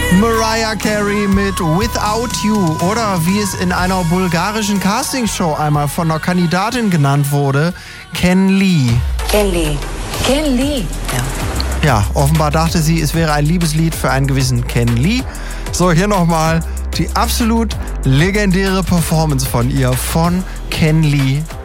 Mariah Carey mit Without You oder wie es in einer bulgarischen Castingshow einmal von einer Kandidatin genannt wurde, Ken Lee. Ken Lee. Ken Lee. Ja, offenbar dachte sie, es wäre ein Liebeslied für einen gewissen Ken Lee. So, hier nochmal die absolut legendäre Performance von ihr, von Ken Lee.